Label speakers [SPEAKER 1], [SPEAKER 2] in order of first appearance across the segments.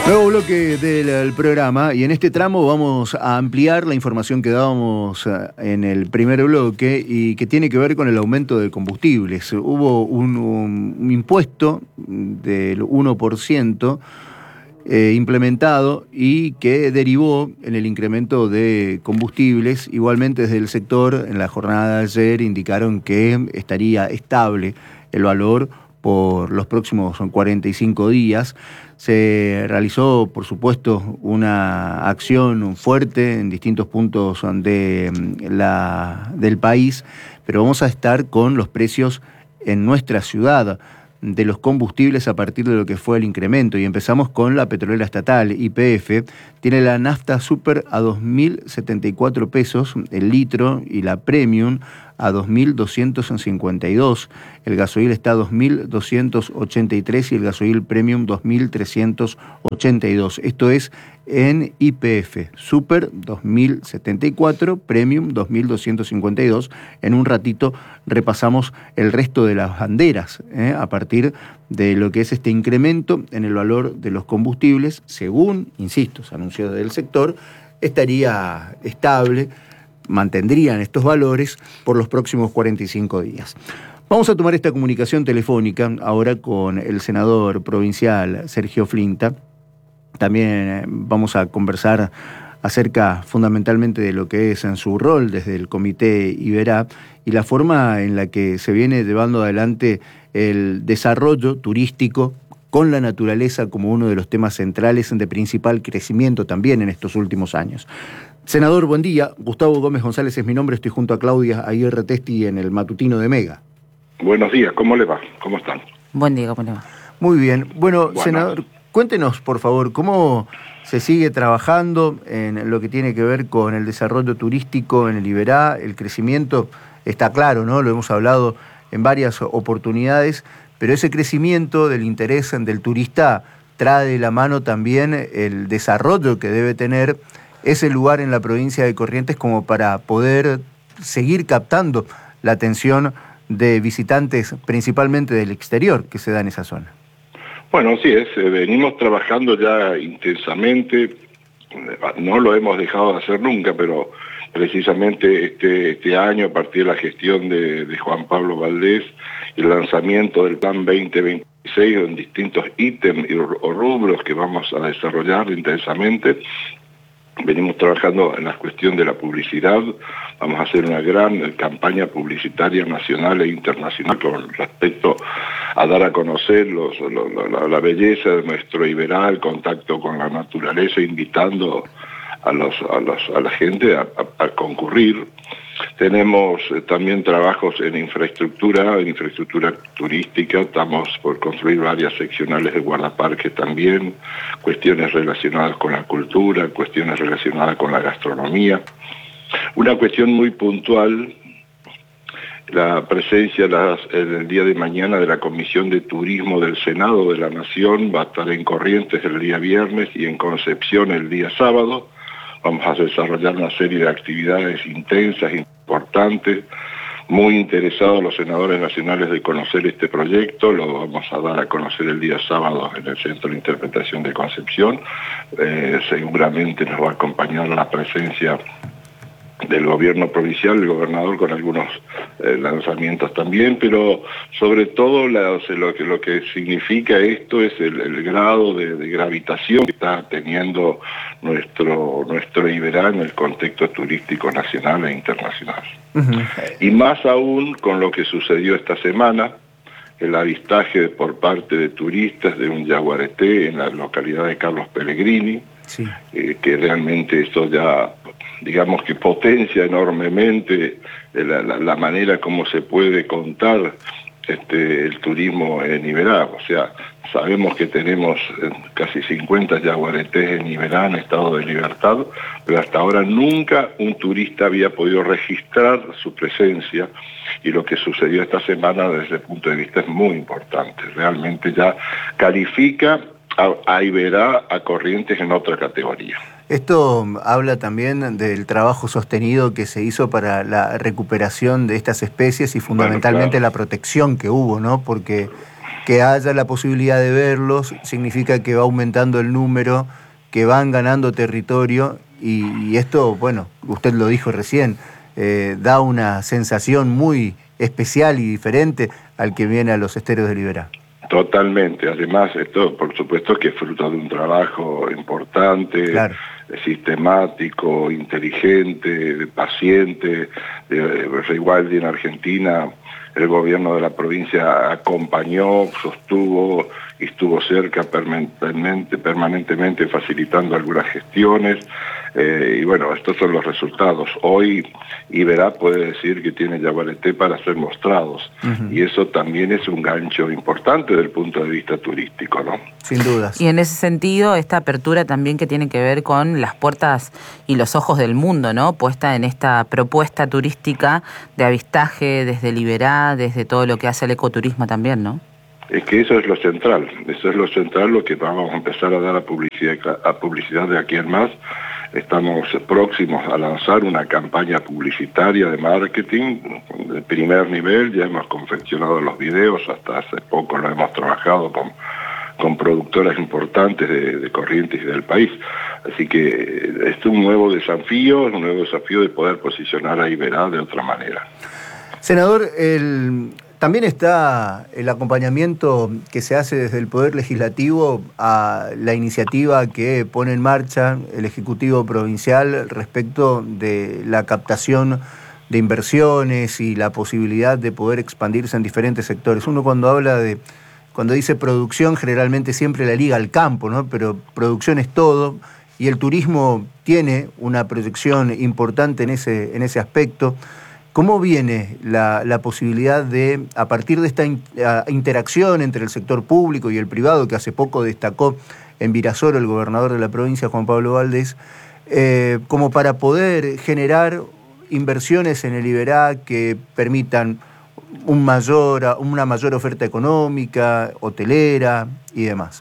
[SPEAKER 1] Nuevo bloque del programa, y en este tramo vamos a ampliar la información que dábamos en el primer bloque y que tiene que ver con el aumento de combustibles. Hubo un impuesto del 1% implementado y que derivó en el incremento de combustibles. Igualmente desde el sector, en la jornada de ayer, indicaron que estaría estable el valor por los próximos 45 días. Se realizó, por supuesto, una acción fuerte en distintos puntos del país, pero vamos a estar con los precios en nuestra ciudad de los combustibles a partir de lo que fue el incremento. Y empezamos con la petrolera estatal, YPF. Tiene la nafta super a 2.074 pesos el litro y la premium a 2.252. El gasoil está a 2.283 y el gasoil premium 2.382. Esto es en YPF. Super 2.074, premium 2.252. En un ratito repasamos el resto de las banderas, a partir de lo que es este incremento en el valor de los combustibles. Según, insisto, se anunció del sector, estaría estable, mantendrían estos valores por los próximos 45 días. Vamos a tomar esta comunicación telefónica ahora con el senador provincial Sergio Flinta. También vamos a conversar acerca fundamentalmente de lo que es en su rol desde el Comité Iberá y la forma en la que se viene llevando adelante el desarrollo turístico con la naturaleza como uno de los temas centrales de principal crecimiento también en estos últimos años. Senador, buen día. Gustavo Gómez González es mi nombre. Estoy junto a Claudia Aguirre Testi en el matutino de Mega.
[SPEAKER 2] Buenos días, ¿cómo le va? ¿Cómo están?
[SPEAKER 3] Buen día, ¿cómo le va?
[SPEAKER 1] Muy bien. Bueno, senador, cuéntenos, por favor, cómo se sigue trabajando en lo que tiene que ver con el desarrollo turístico en el Iberá. El crecimiento está claro, ¿no? Lo hemos hablado en varias oportunidades, pero ese crecimiento del interés del turista trae de la mano también el desarrollo que debe tener ese lugar en la provincia de Corrientes como para poder seguir captando la atención de visitantes, principalmente del exterior, que se da en esa zona.
[SPEAKER 2] Bueno, así es, venimos trabajando ya intensamente, no lo hemos dejado de hacer nunca, pero precisamente este año, a partir de la gestión de Juan Pablo Valdés y el lanzamiento del Plan 2026 en distintos ítems o rubros que vamos a desarrollar intensamente, venimos trabajando en la cuestión de la publicidad. Vamos a hacer una gran campaña publicitaria nacional e internacional con respecto a dar a conocer la belleza de nuestro Iberá, el contacto con la naturaleza, invitando a la gente a concurrir. Tenemos también trabajos en infraestructura turística. Estamos por construir varias seccionales de guardaparques también, cuestiones relacionadas con la cultura, cuestiones relacionadas con la gastronomía. Una cuestión muy puntual, la presencia en el día de mañana de la Comisión de Turismo del Senado de la Nación va a estar en Corrientes el día viernes y en Concepción el día sábado. Vamos a desarrollar una serie de actividades intensas, importantes, muy interesados los senadores nacionales de conocer este proyecto. Lo vamos a dar a conocer el día sábado en el Centro de Interpretación de Concepción. Seguramente nos va a acompañar la presencia del gobierno provincial, el gobernador, con algunos lanzamientos también, pero sobre todo lo que significa esto es el grado de gravitación que está teniendo nuestro Iberá en el contexto turístico nacional e internacional. Uh-huh. Y más aún con lo que sucedió esta semana, el avistaje por parte de turistas de un yaguareté en la localidad de Carlos Pellegrini, sí. Que realmente esto ya, digamos que potencia enormemente la manera como se puede contar el turismo en Iberá. O sea, sabemos que tenemos casi 50 yaguaretés en Iberá en estado de libertad, pero hasta ahora nunca un turista había podido registrar su presencia, y lo que sucedió esta semana desde el punto de vista es muy importante. Realmente ya califica a Iberá, a Corrientes, en otra categoría.
[SPEAKER 1] Esto habla también del trabajo sostenido que se hizo para la recuperación de estas especies y fundamentalmente la protección que hubo, ¿no? Porque que haya la posibilidad de verlos significa que va aumentando el número, que van ganando territorio y esto, bueno, usted lo dijo recién, da una sensación muy especial y diferente al que viene a los esteros de Liberá.
[SPEAKER 2] Totalmente, además esto por supuesto que es fruto de un trabajo importante,
[SPEAKER 1] claro,
[SPEAKER 2] sistemático, inteligente, paciente. Igual en Argentina el gobierno de la provincia acompañó, sostuvo y estuvo cerca permanentemente facilitando algunas gestiones. Y bueno, estos son los resultados. Hoy Iberá puede decir que tiene Yaguareté para ser mostrados. Y eso también es un gancho importante desde el punto de vista turístico, ¿no?
[SPEAKER 1] Sin dudas.
[SPEAKER 3] Y en ese sentido, esta apertura también que tiene que ver con las puertas y los ojos del mundo, ¿no? Puesta en esta propuesta turística de avistaje desde Liberá, desde todo lo que hace el ecoturismo también, ¿no?
[SPEAKER 2] Es que eso es lo central, lo que vamos a empezar a dar a publicidad de aquí en más. Estamos próximos a lanzar una campaña publicitaria de marketing de primer nivel, ya hemos confeccionado los videos, hasta hace poco lo hemos trabajado con productoras importantes de Corrientes y del país. Así que es un nuevo desafío de poder posicionar a Iberá de otra manera.
[SPEAKER 1] Senador, también está el acompañamiento que se hace desde el Poder Legislativo a la iniciativa que pone en marcha el Ejecutivo Provincial respecto de la captación de inversiones y la posibilidad de poder expandirse en diferentes sectores. Uno cuando dice producción, generalmente siempre la liga al campo, ¿no? Pero producción es todo y el turismo tiene una proyección importante en ese aspecto. ¿Cómo viene la posibilidad de, a partir de esta interacción entre el sector público y el privado, que hace poco destacó en Virasoro el gobernador de la provincia, Juan Pablo Valdés, como para poder generar inversiones en el Iberá que permitan una mayor oferta económica, hotelera y demás?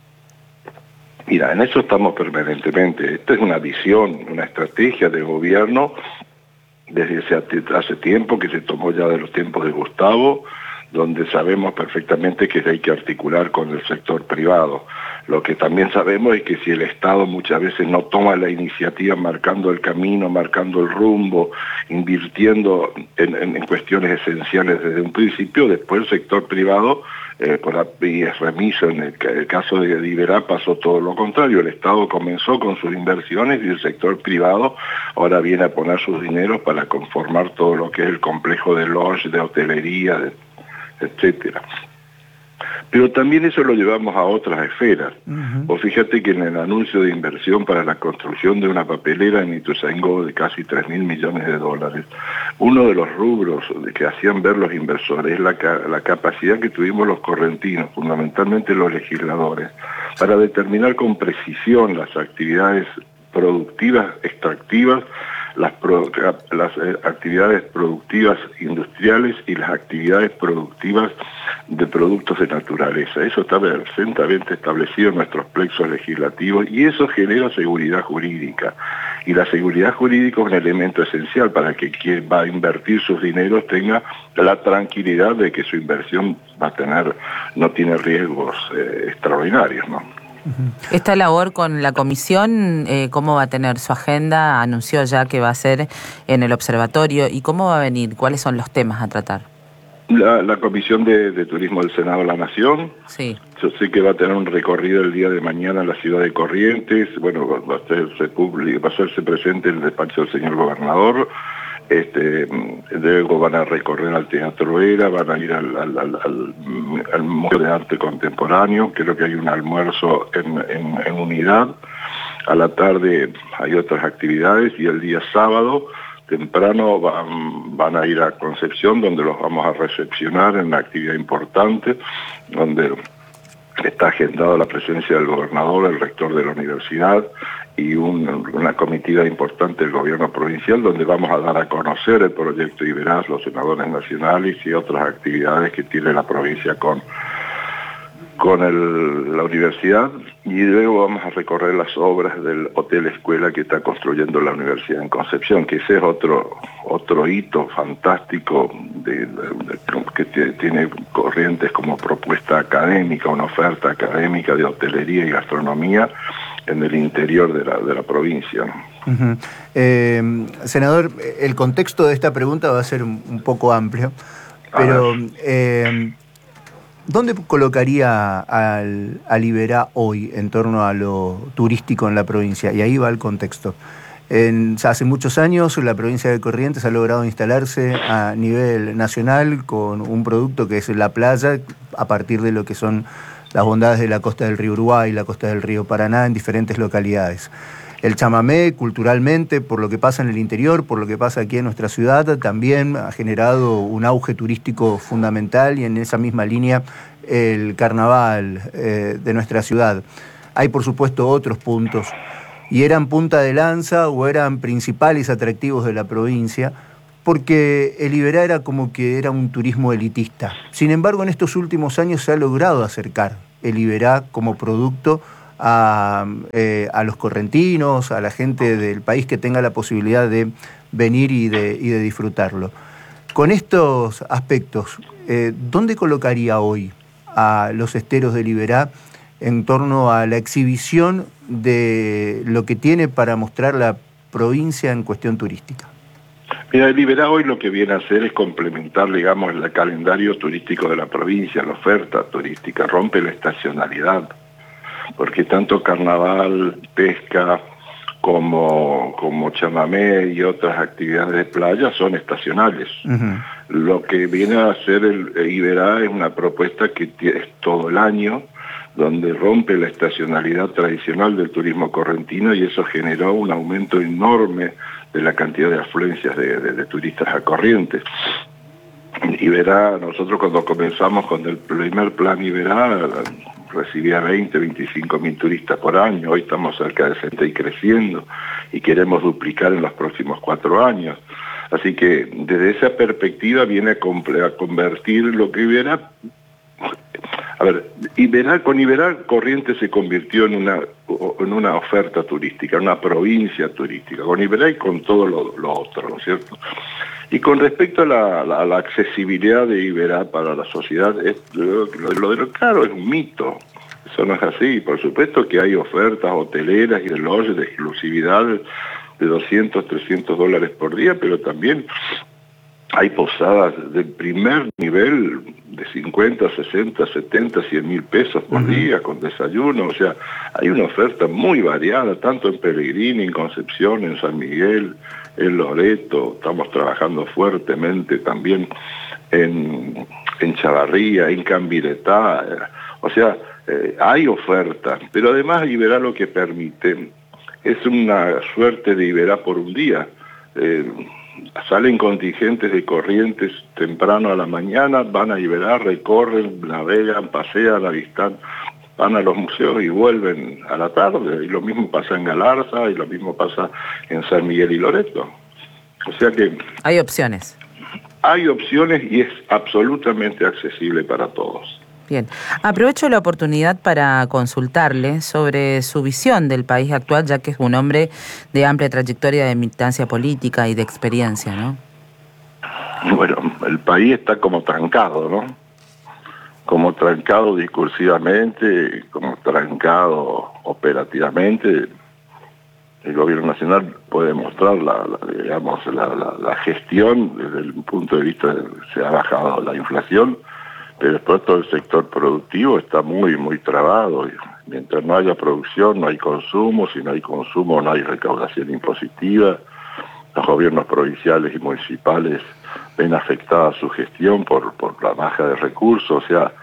[SPEAKER 2] Mira, en eso estamos permanentemente. Esta es una visión, una estrategia del gobierno desde hace tiempo, que se tomó ya de los tiempos de Gustavo, donde sabemos perfectamente que hay que articular con el sector privado. Lo que también sabemos es que si el Estado muchas veces no toma la iniciativa marcando el camino, marcando el rumbo, invirtiendo en cuestiones esenciales desde un principio, después el sector privado y es remiso. En el caso de Iberá pasó todo lo contrario. El Estado comenzó con sus inversiones y el sector privado ahora viene a poner sus dineros para conformar todo lo que es el complejo de lodge, de hotelería, etcétera. Pero también eso lo llevamos a otras esferas. Vos fíjate que en el anuncio de inversión para la construcción de una papelera en Ituzaingó de casi 3.000 millones de dólares, uno de los rubros que hacían ver los inversores es la capacidad que tuvimos los correntinos, fundamentalmente los legisladores, para determinar con precisión las actividades productivas, extractivas, las actividades productivas industriales y las actividades productivas de productos de naturaleza. Eso está perfectamente establecido en nuestros plexos legislativos y eso genera seguridad jurídica. Y la seguridad jurídica es un elemento esencial para que quien va a invertir sus dineros tenga la tranquilidad de que su inversión no tiene riesgos extraordinarios, ¿no?
[SPEAKER 3] Esta labor con la comisión, ¿cómo va a tener su agenda? Anunció ya que va a ser en el observatorio. ¿Y cómo va a venir? ¿Cuáles son los temas a tratar?
[SPEAKER 2] La Comisión de Turismo del Senado de la Nación. Sí. Yo sé que va a tener un recorrido el día de mañana en la ciudad de Corrientes. Bueno, va a hacerse presente en el despacho del señor gobernador. Luego van a recorrer al Teatro Era, van a ir al Museo de Arte Contemporáneo. Creo que hay un almuerzo en Unidad. A la tarde hay otras actividades y el día sábado temprano van a ir a Concepción, donde los vamos a recepcionar en una actividad importante, donde está agendada la presencia del gobernador, el rector de la universidad y una comitiva importante del gobierno provincial, donde vamos a dar a conocer el proyecto Iberá, los senadores nacionales y otras actividades que tiene la provincia con la universidad, y luego vamos a recorrer las obras del hotel escuela que está construyendo la universidad en Concepción, que ese es otro hito fantástico que tiene Corrientes como propuesta académica, una oferta académica de hotelería y gastronomía en el interior de la provincia, ¿no?
[SPEAKER 1] Senador, el contexto de esta pregunta va a ser un poco amplio, pero ¿dónde colocaría al Iberá hoy en torno a lo turístico en la provincia? Y ahí va el contexto. Hace muchos años la provincia de Corrientes ha logrado instalarse a nivel nacional con un producto que es la playa, a partir de lo que son las bondades de la costa del río Uruguay, la costa del río Paraná, en diferentes localidades. El chamamé, culturalmente, por lo que pasa en el interior, por lo que pasa aquí en nuestra ciudad, también ha generado un auge turístico fundamental, y en esa misma línea el carnaval de nuestra ciudad. Hay, por supuesto, otros puntos, y eran punta de lanza o eran principales atractivos de la provincia, porque el Iberá era como que era un turismo elitista. Sin embargo, en estos últimos años se ha logrado acercar el Iberá como producto a los correntinos, a la gente del país que tenga la posibilidad de venir y de disfrutarlo. Con estos aspectos, ¿dónde colocaría hoy a los esteros del Iberá en torno a la exhibición de lo que tiene para mostrar la provincia en cuestión turística?
[SPEAKER 2] Mira, el Iberá hoy lo que viene a hacer es complementar, digamos, el calendario turístico de la provincia, la oferta turística, rompe la estacionalidad, porque tanto carnaval, pesca, como chamamé y otras actividades de playa son estacionales. Uh-huh. Lo que viene a hacer el Iberá es una propuesta que es todo el año, donde rompe la estacionalidad tradicional del turismo correntino, y eso generó un aumento enorme de la cantidad de afluencias de turistas a Corrientes. Iberá, nosotros cuando comenzamos con el primer plan Iberá, recibía 25 mil turistas por año. Hoy estamos cerca de 60 y creciendo, y queremos duplicar en los próximos 4 años. Así que desde esa perspectiva viene a convertir lo que Iberá. A ver, con Iberá Corrientes se convirtió en una oferta turística, una provincia turística, con Iberá y con todo lo otro, ¿no es cierto? Y con respecto a la accesibilidad de Iberá para la sociedad, lo de lo caro es un mito. Eso no es así. Por supuesto que hay ofertas hoteleras y de lodges de exclusividad de $200, $300 por día, pero también hay posadas de primer nivel de 50, 60, 70, 100 mil pesos por día, con desayuno. O sea, hay una oferta muy variada, tanto en Pellegrini, en Concepción, en San Miguel, en Loreto. Estamos trabajando fuertemente también en Chavarría, en Cambiretá. O sea, hay oferta, pero además Iberá lo que permite es una suerte de Iberá por un día. Salen contingentes de Corrientes temprano a la mañana, van a Iberá, recorren, navegan, pasean, avistan, van a los museos y vuelven a la tarde. Y lo mismo pasa en Galarza, y lo mismo pasa en San Miguel y Loreto. O sea que
[SPEAKER 3] hay opciones.
[SPEAKER 2] Hay opciones y es absolutamente accesible para todos.
[SPEAKER 3] Bien, aprovecho la oportunidad para consultarle sobre su visión del país actual, ya que es un hombre de amplia trayectoria de militancia política y de experiencia, ¿no?
[SPEAKER 2] Bueno, el país está como trancado, ¿no? Como trancado discursivamente, como trancado operativamente. El gobierno nacional puede mostrar la gestión desde el punto de vista de se ha bajado la inflación, pero después todo el sector productivo está muy, muy trabado. Mientras no haya producción, no hay consumo. Si no hay consumo, no hay recaudación impositiva. Los gobiernos provinciales y municipales ven afectada su gestión por la baja de recursos. O sea,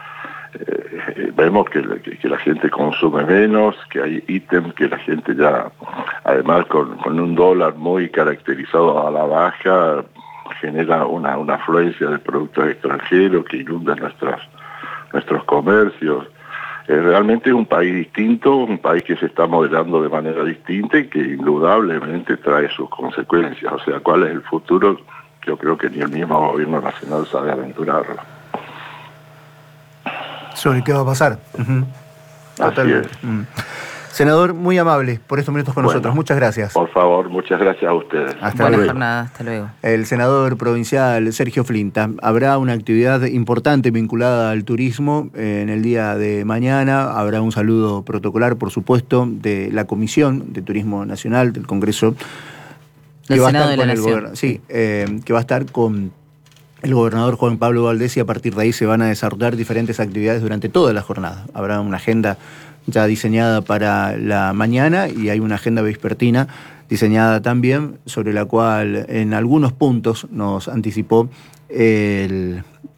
[SPEAKER 2] vemos que la gente consume menos, que hay ítems que la gente ya, además con un dólar muy caracterizado a la baja, genera una afluencia de productos extranjeros que inunda nuestros comercios. Realmente es un país distinto, un país que se está modelando de manera distinta y que indudablemente trae sus consecuencias. O sea, ¿cuál es el futuro? Yo creo que ni el mismo gobierno nacional sabe aventurarlo.
[SPEAKER 1] sobre qué va a pasar. Totalmente. Senador, muy amable por estos minutos con nosotros. Muchas gracias.
[SPEAKER 2] Por favor, muchas gracias a ustedes.
[SPEAKER 3] Buena jornada, hasta luego.
[SPEAKER 1] El senador provincial Sergio Flinta. Habrá una actividad importante vinculada al turismo en el día de mañana. Habrá un saludo protocolar, por supuesto, de la Comisión de Turismo Nacional del Congreso.
[SPEAKER 3] Del Senado de la Nación.
[SPEAKER 1] Que va a estar con el gobernador Juan Pablo Valdés, y a partir de ahí se van a desarrollar diferentes actividades durante toda la jornada. Habrá una agenda ya diseñada para la mañana y hay una agenda vespertina diseñada también, sobre la cual en algunos puntos nos anticipó el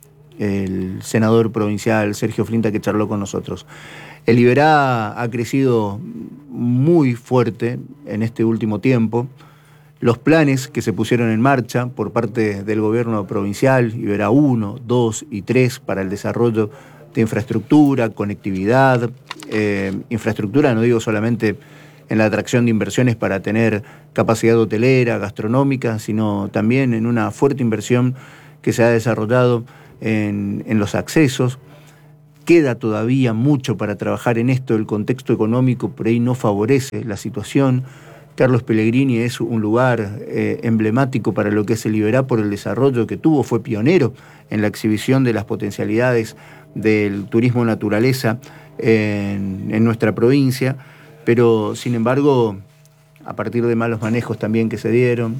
[SPEAKER 1] senador provincial Sergio Flinta, que charló con nosotros. El Iberá ha crecido muy fuerte en este último tiempo. Los planes que se pusieron en marcha por parte del gobierno provincial, Iberá 1, 2 y 3, para el desarrollo de infraestructura, conectividad, infraestructura, no digo solamente en la atracción de inversiones para tener capacidad hotelera, gastronómica, sino también en una fuerte inversión que se ha desarrollado en los accesos. Queda todavía mucho para trabajar en esto, el contexto económico por ahí no favorece la situación. Carlos Pellegrini es un lugar emblemático para lo que es el Iberá por el desarrollo que tuvo, fue pionero en la exhibición de las potencialidades del turismo naturaleza en nuestra provincia, pero sin embargo, a partir de malos manejos también que se dieron,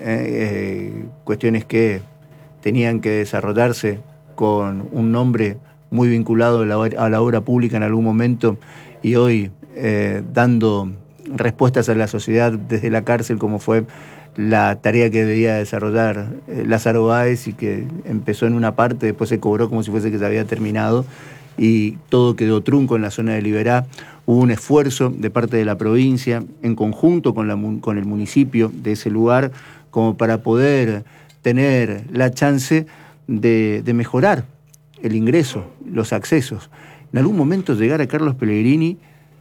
[SPEAKER 1] cuestiones que tenían que desarrollarse con un nombre muy vinculado a la obra pública en algún momento, y hoy dando respuestas a la sociedad desde la cárcel, como fue la tarea que debía desarrollar Lázaro Báez, y que empezó en una parte, después se cobró como si fuese que se había terminado, y todo quedó trunco en la zona de Iberá. Hubo un esfuerzo de parte de la provincia, en conjunto con el municipio de ese lugar, como para poder tener la chance de mejorar el ingreso, los accesos. En algún momento llegar a Carlos Pellegrini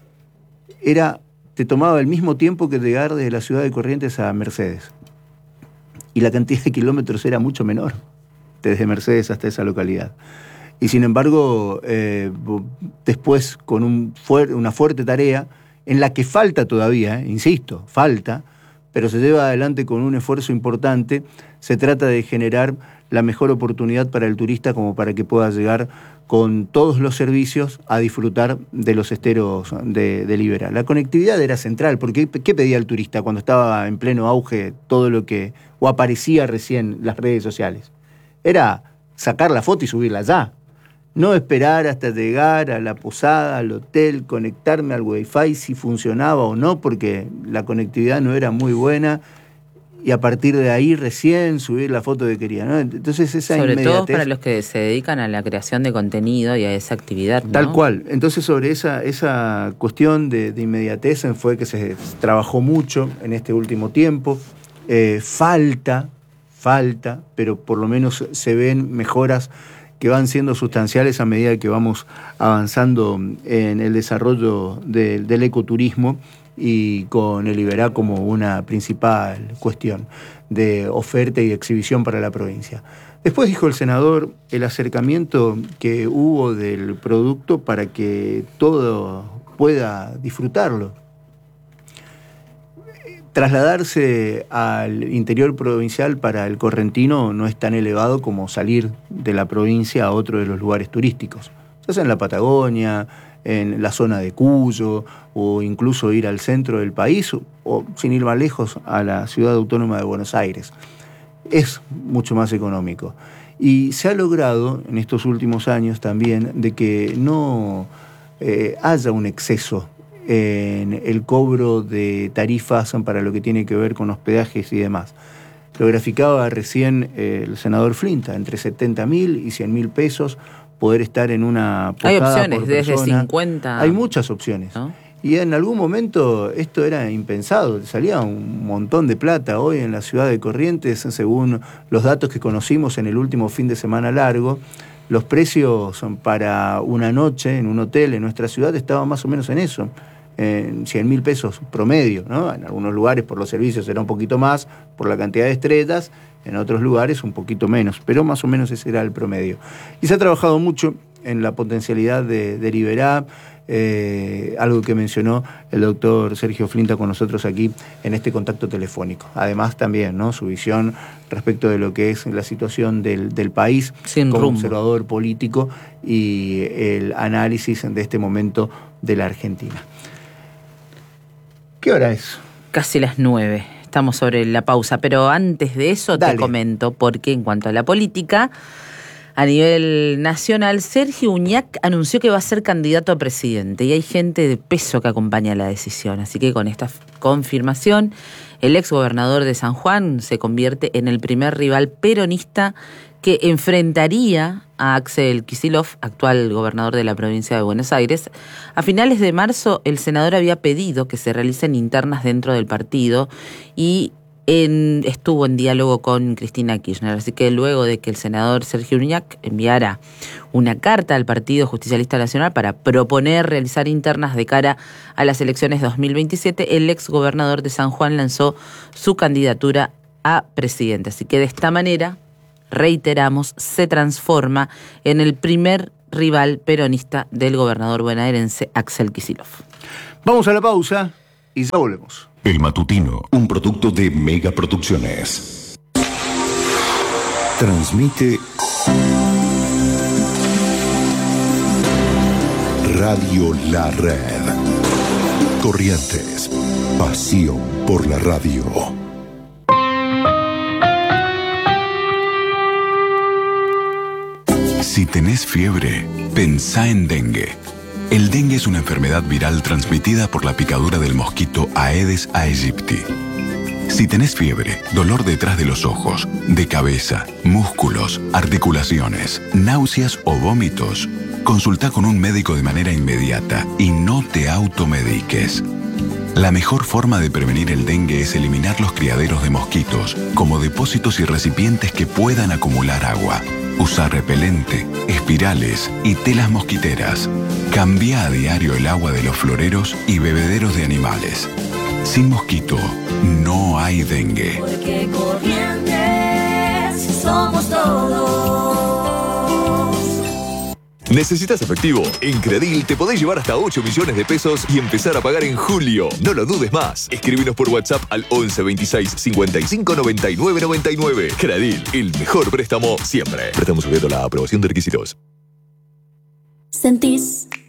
[SPEAKER 1] te tomaba el mismo tiempo que llegar desde la ciudad de Corrientes a Mercedes. Y la cantidad de kilómetros era mucho menor, desde Mercedes hasta esa localidad. Y sin embargo, después con una fuerte tarea, en la que falta todavía, insisto, falta, pero se lleva adelante con un esfuerzo importante, se trata de generar la mejor oportunidad para el turista como para que pueda llegar con todos los servicios a disfrutar de los esteros de Iberá. La conectividad era central, porque ¿qué pedía el turista cuando estaba en pleno auge todo lo que, o aparecía recién las redes sociales? Era sacar la foto y subirla ya. No esperar hasta llegar a la posada, al hotel, conectarme al Wi-Fi si funcionaba o no, porque la conectividad no era muy buena, y a partir de ahí recién subir la foto que quería, ¿no? Entonces esa
[SPEAKER 3] sobre
[SPEAKER 1] inmediatez,
[SPEAKER 3] todo para los que se dedican a la creación de contenido y a esa actividad, ¿no?
[SPEAKER 1] Tal cual. Entonces sobre esa cuestión de inmediatez fue que se trabajó mucho en este último tiempo. Falta, pero por lo menos se ven mejoras que van siendo sustanciales a medida que vamos avanzando en el desarrollo del ecoturismo, y con el Iberá como una principal cuestión de oferta y exhibición para la provincia. Después dijo el senador el acercamiento que hubo del producto para que todo pueda disfrutarlo. Trasladarse al interior provincial para el correntino no es tan elevado como salir de la provincia a otro de los lugares turísticos. Se hace en la Patagonia, en la zona de Cuyo, o incluso ir al centro del país, o sin ir más lejos, a la ciudad autónoma de Buenos Aires. Es mucho más económico. Y se ha logrado en estos últimos años también de que no haya un exceso en el cobro de tarifas para lo que tiene que ver con hospedajes y demás. Lo graficaba recién el senador Flinta, entre 70.000 y 100.000 pesos poder estar en una posada.
[SPEAKER 3] Hay opciones,
[SPEAKER 1] por
[SPEAKER 3] desde
[SPEAKER 1] persona.
[SPEAKER 3] 50.
[SPEAKER 1] Hay muchas opciones, ¿no? Y en algún momento esto era impensado, salía un montón de plata. Hoy en la ciudad de Corrientes, según los datos que conocimos en el último fin de semana largo, los precios para una noche en un hotel en nuestra ciudad estaban más o menos en eso, en 100.000 pesos promedio, ¿no? En algunos lugares por los servicios era un poquito más, por la cantidad de estrellas, en otros lugares un poquito menos, pero más o menos ese era el promedio. Y se ha trabajado mucho en la potencialidad de Liberá, algo que mencionó el doctor Sergio Flinta con nosotros aquí en este contacto telefónico. Además también, ¿no?, su visión respecto de lo que es la situación del país como observador político y el análisis de este momento de la Argentina. ¿Qué hora es?
[SPEAKER 3] Casi las 9. Estamos sobre la pausa, pero antes de eso Dale. Te comento, porque en cuanto a la política, a nivel nacional, Sergio Uñac anunció que va a ser candidato a presidente y hay gente de peso que acompaña la decisión. Así que con esta confirmación, el exgobernador de San Juan se convierte en el primer rival peronista que enfrentaría a Axel Kicillof, actual gobernador de la provincia de Buenos Aires. A finales de marzo, el senador había pedido que se realicen internas dentro del partido y estuvo en diálogo con Cristina Kirchner. Así que luego de que el senador Sergio Uñac enviara una carta al Partido Justicialista Nacional para proponer realizar internas de cara a las elecciones 2027, el ex gobernador de San Juan lanzó su candidatura a presidente. Así que de esta manera, reiteramos, se transforma en el primer rival peronista del gobernador bonaerense Axel Kicillof.
[SPEAKER 1] Vamos a la pausa y ya volvemos.
[SPEAKER 4] El Matutino, un producto de Mega Producciones. Transmite Radio La Red. Corrientes, pasión por la radio. Si tenés fiebre, pensá en dengue. El dengue es una enfermedad viral transmitida por la picadura del mosquito Aedes aegypti. Si tenés fiebre, dolor detrás de los ojos, de cabeza, músculos, articulaciones, náuseas o vómitos, consultá con un médico de manera inmediata y no te automediques. La mejor forma de prevenir el dengue es eliminar los criaderos de mosquitos, como depósitos y recipientes que puedan acumular agua. Usar repelente, espirales y telas mosquiteras. Cambia a diario el agua de los floreros y bebederos de animales. Sin mosquito, no hay dengue.
[SPEAKER 5] Porque Corrientes somos todos.
[SPEAKER 6] ¿Necesitas efectivo? En Credil te podés llevar hasta 8 millones de pesos y empezar a pagar en julio. No lo dudes más. Escríbenos por WhatsApp al 11 26 55 99 99. Credil, el mejor préstamo siempre. Préstamo sujeto a la aprobación de requisitos.
[SPEAKER 5] Sentís